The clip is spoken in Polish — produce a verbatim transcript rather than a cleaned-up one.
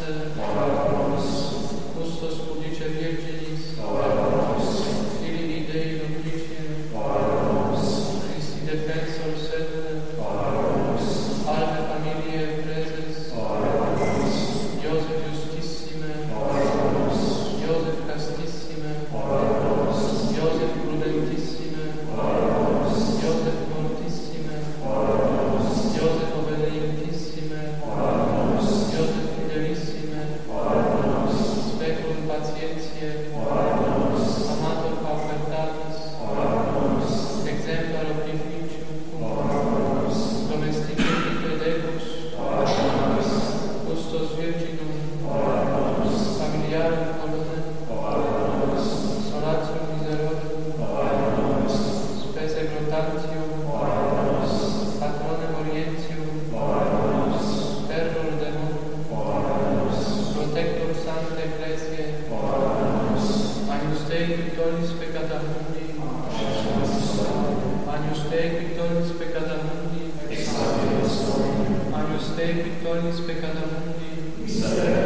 Custos Pudicem Virginis, Filii Dei Nobitiae, Christi Defensor Sede, Alme Familiae Preses, Iosef Justissime, Iosef Castissime, Iosef Prudentissime, Iosef Mortissime, Iosef Obedientissime, Iosef Fidelissime, Speculum Patientiae, Amator Paupertatis, Exemplar Oblificium, Domesticum Pedecus, Custos Virginum, Familiarum Colonem, Solatium Miserorum, Spese Grotantium, Patronem Orientium, Terror Demonum, Protector Sanctae Ecclesiae, Agnus Dei Victoris Peccata Mundi, Agnus Dei Victoris Peccata Mundi, Agnus Dei Victoris Peccata Mundi,